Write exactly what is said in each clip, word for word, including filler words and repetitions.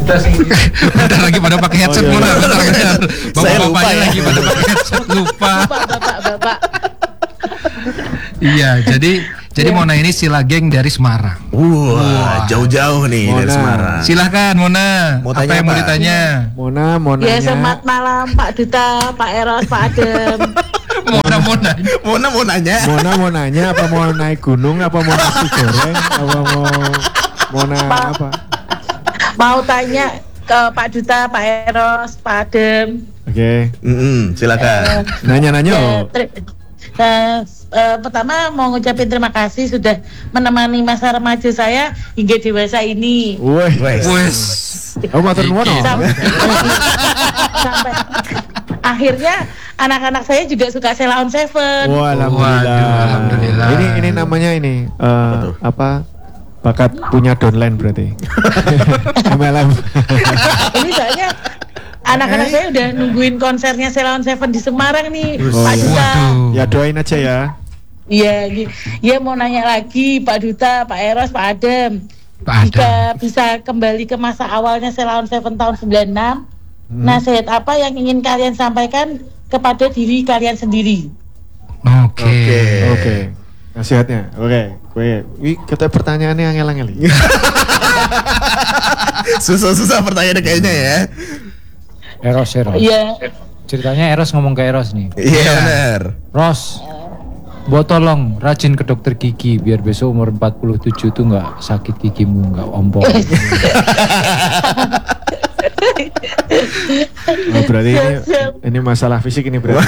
Bentar lagi pada pakai headset, Mona. Bentar, bentar. Bapak-bapaknya lagi pada pakai headset, lupa. Bapak-bapak. Iya, jadi jadi yeah. Mona ini sila geng dari Semarang. Wah, wow, jauh-jauh nih Mona. Dari Semarang. Silahkan Mona. Mau apa yang apa? Mau ditanya? Mona, Mona. Ya, selamat malam Pak Duta, Pak Eros, Pak Adem. Mona, Mona. Mona mau nanya. Mona mau nanya apa mau naik gunung apa mau nasi goreng apa mau Mona pa- apa? Mau tanya ke Pak Duta, Pak Eros, Pak Adem. Oke. Okay. Mm-hmm, silakan. Uh, Nanya-nanya. Uh, ter- uh, uh, pertama mau ngucapin terima kasih sudah menemani masa remaja saya hingga dewasa ini. Wih, wes. Oh, matur nuwun. Sampai, sampai akhirnya anak-anak saya juga suka Sheila on Seven. Wah, alhamdulillah. alhamdulillah. Ini ini namanya ini uh, apa? Bakat punya downline berarti. M L M. Ini soalnya anak-anak saya udah nungguin konsernya Sheila on Seven di Semarang nih, oh, Pak Duta. Ya doain aja ya. Iya, ya mau nanya lagi Pak Duta, Pak Eros, Pak Adem. Pak Adem. Jika bisa kembali ke masa awalnya Sheila on Seven tahun sembilan puluh enam, hmm. nasihat apa yang ingin kalian sampaikan kepada diri kalian sendiri? Oke. Okay. Oke. Okay. Okay. Nasihatnya. Oke. Okay. Wih, wih, kita pertanyaannya angel-angel. Susah-susah pertanyaannya kayaknya ya. Eros, Eros. Iya. Ceritanya Eros ngomong ke Eros nih. Iya yeah, benar. Ros, buat tolong rajin ke dokter gigi biar besok umur empat puluh tujuh tuh nggak sakit gigimu, nggak ompong. Oh, berarti ini, ini masalah fisik ini berarti.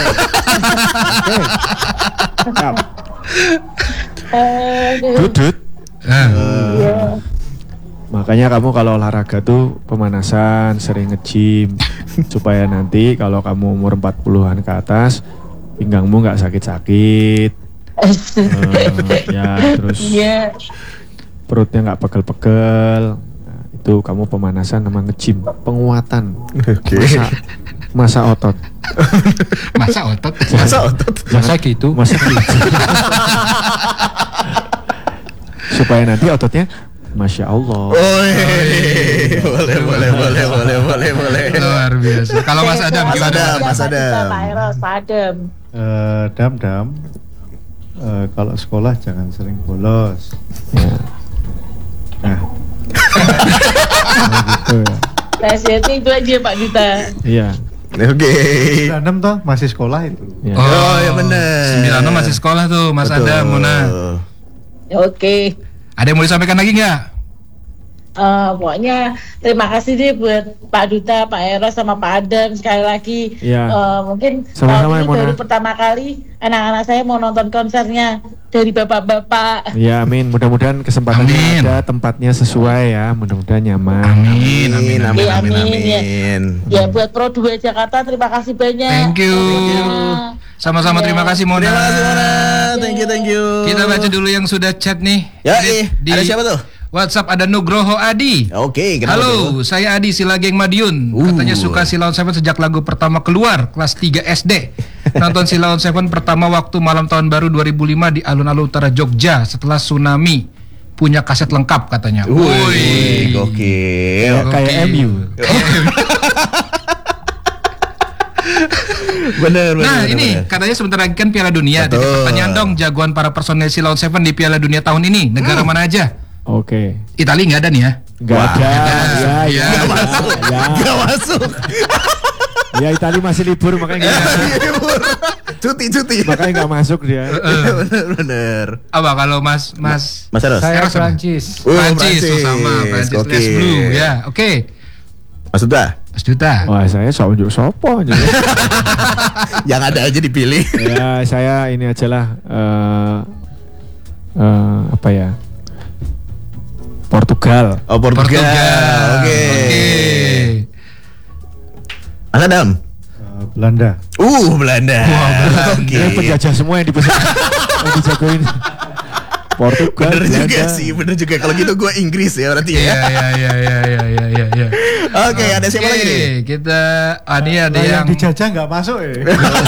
Dudut. Uh, makanya kamu kalau olahraga tuh pemanasan, sering nge-gym supaya nanti kalau kamu umur empat puluhan ke atas pinggangmu nggak sakit-sakit. uh, ya terus yeah. perutnya nggak pegel-pegel. Nah, itu kamu pemanasan sama nge-gym, penguatan. Okay. Masa masa otot. Masa otot. Masa otot. Masa gitu. Masa gitu. Supaya nanti ototnya Masya Allah. Oh, boleh, boleh, boleh, boleh, boleh, boleh. Luar biasa. Kalau Mas Adam gimana? Mas Adam. Pak Eros, Pak Adem. Uh, dam dam. Uh, kalau sekolah jangan sering bolos. Ya. Nah. Nah gitu ya. Nasihatnya itu aja Pak Duta. Iya. Oke. Okay. sembilan enam toh masih sekolah itu. Ya. Oh, oh ya benar. sembilan enam masih sekolah tuh Mas Betul. Adam, Mona. Oke. Okay. Ada yang mau disampaikan lagi nggak? Uh, pokoknya terima kasih deh buat Pak Duta, Pak Eros sama Pak Adam sekali lagi. Ya. Uh, mungkin sama-sama, ini baru pertama kali anak-anak saya mau nonton konsernya dari bapak-bapak. Ya amin. Mudah-mudahan kesempatannya amin. ada, tempatnya sesuai ya. Mudah-mudahan nyaman. Amin, amin, amin, ya, amin, amin, amin. Ya. ya buat Pro dua Jakarta terima kasih banyak. Thank you. Sama-sama ya. Terima kasih Mona. Terima kasih Mona. Thank you, thank you. Kita baca dulu yang sudah chat nih. Ya, eh, ada siapa tuh? WhatsApp ada Nugroho Adi. Oke, okay, halo, dulu? Saya Adi Sila Geng Madiun. Uh. Katanya suka Sheila on Seven sejak lagu pertama keluar kelas tiga S D. Nonton Sheila on Seven pertama waktu malam tahun baru dua ribu lima di alun-alun utara Jogja setelah tsunami. Punya kaset lengkap katanya. Wih, gokil. Kayak M U. Bener, bener, nah bener, ini bener. Katanya sebentar lagi kan Piala Dunia. Jadi pertanyaan dong, jagoan para personel Sheila on Seven di Piala Dunia tahun ini negara hmm. mana aja? Oke. Okay. Italia nggak ada nih ya? Nggak ada. Ya, ya, ya, nggak masuk. Ya. Nggak masuk. Ya Italia masih libur makanya nggak masuk. Libur. Cuti, cuti. Makanya nggak masuk dia. Bener, bener. Apa kalau Mas, Mas? Mas Eros. Saya Prancis. Oh, Prancis, oh, sama Prancis. Okay. Les Blue, ya, oke. Okay. Mas Duta. Mas Duta. Wah saya unjuk sopo. Yang ada aja dipilih. Ya saya ini aja lah. Uh, uh, apa ya? Portugal. Oh Portugal. Portugal. Oke. Okay. Okay. Mas Adam. Uh, Belanda. Uh Belanda. Wow, Belanda. Okay. Ini penjajah semua yang dipesan. Yang dijagoin. Portugal. Bener Belanda. juga sih, bener juga. Kalau gitu gue Inggris ya berarti ya. Iya iya iya iya iya iya iya. Oke, okay, ada siapa okay, lagi nih? Kita Adi ada nah, yang, yang dijajah nggak masuk ya.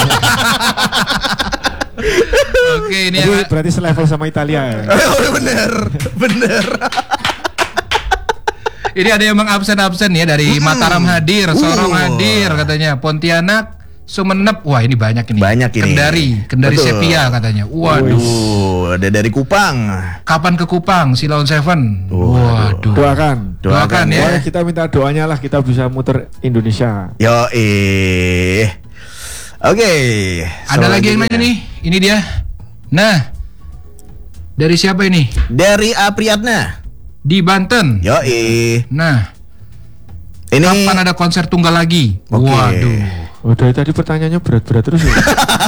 Oke, okay, ini ya. Berarti selevel sama Italia ya. Oh, bener, bener. Ini ada yang mengabsen-absen ya dari Hmm. Mataram hadir, Sorong Uh. hadir katanya, Pontianak, Sumenep, wah ini banyak ini. Banyak ini. Kendari, Kendari Betul. Sepia katanya. Waduh. Waduh, ada dari Kupang. Kapan ke Kupang si Lawn Seven? Waduh. Waduh. Doakan. Doakan ya. Pokoknya kita minta doanya lah kita bisa muter Indonesia. Yo eh. Oke. Ada lagi yang nanya nih. Ini dia. Nah, dari siapa ini? Dari Apriyatna. Di Banten. Yo eh. Nah, Ini kapan ada konser tunggal lagi? Oke. Waduh. Oh, dari tadi pertanyaannya berat-berat terus ya.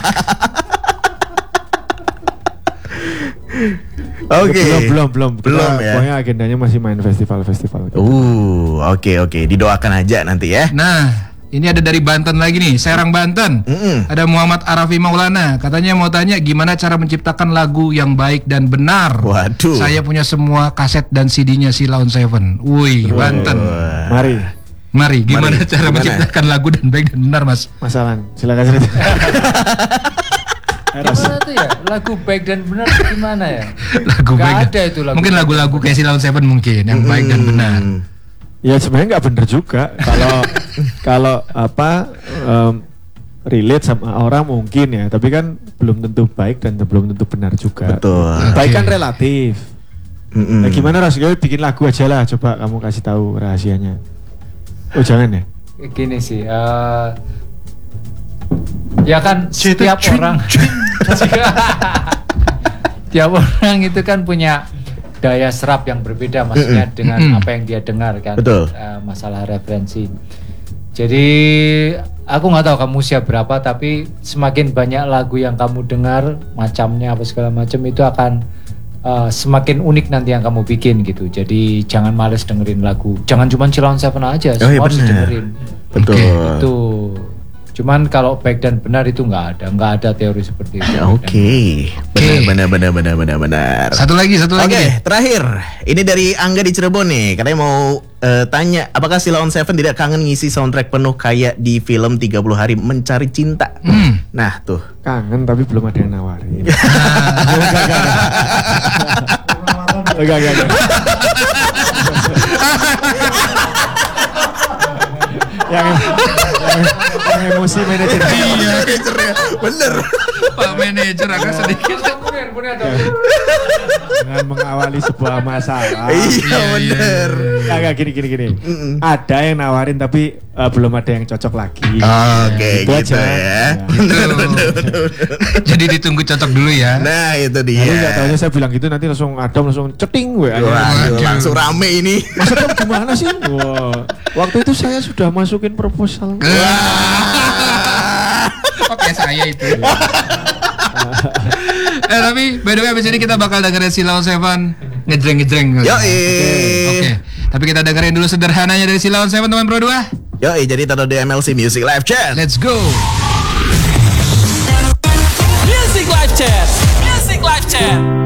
Oke. Belum, belum, belum. Kita Belum ya. Pokoknya agendanya masih main festival-festival. Uh, oke oke, didoakan aja nanti ya. Nah, ini ada dari Banten lagi nih, Serang Banten. Mm-mm. Ada Muhammad Arafi Maulana, katanya mau tanya gimana cara menciptakan lagu yang baik dan benar. Waduh. Saya punya semua kaset dan C D-nya si Lawn Seven. Wih, Banten. Mari, Mari, gimana Mari, cara gimana? menciptakan lagu dan baik dan benar, Mas? Mas Alan, silakan cerita. Gimana tuh ya? Lagu baik dan benar gimana ya? Lagu Nggak baik. dan- ada itu lagu Mungkin baik lagu-lagu kayak si Lawn Seven mungkin yang baik dan benar. Hmm. Ya sebenarnya nggak bener juga. Kalau kalau apa em, relate sama orang mungkin ya, tapi kan belum tentu baik dan belum tentu benar juga. Betul. Baik kan Oke. relatif. Mm-mm. Nah, gimana Ras? Gue bikin lagu aja lah, coba kamu kasih tahu rahasianya. Oh jangan ya? Gini sih, eh, ya kan setiap orang, tiap orang itu kan punya daya serap yang berbeda, maksudnya Mm-mm. dengan Mm-mm. apa yang dia dengar kan, Betul. eh, masalah referensi. Jadi aku nggak tahu kamu usia berapa, tapi semakin banyak lagu yang kamu dengar, macamnya apa segala macam itu akan uh, semakin unik nanti yang kamu bikin gitu. Jadi jangan males dengerin lagu, jangan cuma Cilon Seven aja, Oh, iya semua harus benar. dengerin. Betul. Itu. Cuman kalau baik dan benar itu nggak ada, nggak ada teori seperti itu. Ya, Oke. Benar benar benar benar benar benar. Satu lagi, satu Oke, lagi. nih. terakhir. Ini dari Angga di Cirebon nih. Katanya mau eh, tanya, apakah si Lawn Seven tidak kangen ngisi soundtrack penuh kayak di film tiga puluh hari Mencari Cinta? Hmm. Nah, tuh. Kangen tapi belum ada yang nawarin. Enggak, enggak, enggak. yang, yang, yang emosi manajer. Iya, manajernya. Bener. Pak manajer agak sedikit. Dengan mengawali sebuah masalah. Iya, bener. Enggak, enggak, gini, gini, gini. Ada yang nawarin tapi eh, belum ada yang cocok lagi. Oke, Itu gitu aja. ya. Betul. Jadi ditunggu cocok dulu ya. Nah, itu Tapi dia. nggak tahunya saya bilang gitu nanti langsung Adam langsung ceting gue. Waduh, langsung rame ini. Maksudnya gimana sih? Wah, waktu itu saya sudah masukin proposal. Oke, saya itu. eh tapi by the way abis ini kita bakal dengerin si Lawn Seven ngejreng-ngejreng. Yoi. Oke. Tapi kita dengerin dulu sederhananya dari si Lawn Seven teman Pro dua. Yoi, jadi taruh di M L C Music Live Chat. Let's go. Music Live Chat. Music Live Chat.